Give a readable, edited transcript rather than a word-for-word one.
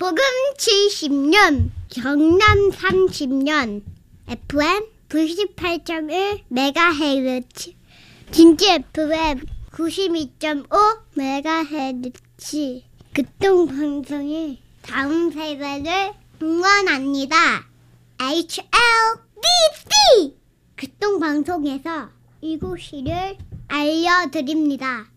복음 70년, 경남 30년, FM 98.1MHz, 진주 FM 92.5MHz, 극동방송이 다음 세대를 응원합니다. HLBC! 극동방송에서 이곳을 알려드립니다.